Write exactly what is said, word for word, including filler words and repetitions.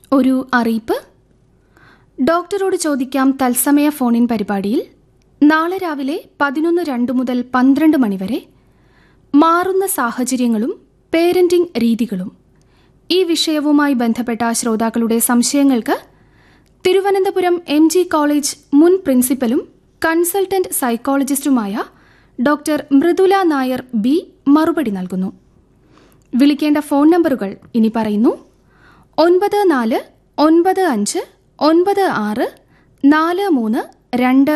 ഒരു അറിയിപ്പ്. ഡോക്ടറോട് ചോദിക്കാം തത്സമയ ഫോണിൻ പരിപാടിയിൽ നാളെ രാവിലെ പതിനൊന്ന് രണ്ട് മുതൽ പന്ത്രണ്ട് മണിവരെ മാറുന്ന സാഹചര്യങ്ങളും പേരന്റിംഗ് രീതികളും ഈ വിഷയവുമായി ബന്ധപ്പെട്ട ശ്രോതാക്കളുടെ സംശയങ്ങൾക്ക് തിരുവനന്തപുരം എം ജി കോളേജ് മുൻ പ്രിൻസിപ്പലും consultant സൈക്കോളജിസ്റ്റുമായ doctor Mridula Nair B മറുപടി നൽകുന്നു. വിളിക്കേണ്ട ഫോൺ നമ്പറുകൾ ഇനി പറയുന്നു. ഒൻപത് നാല് ഒൻപത് അഞ്ച് ഒൻപത് ആറ് നാല് മൂന്ന് രണ്ട്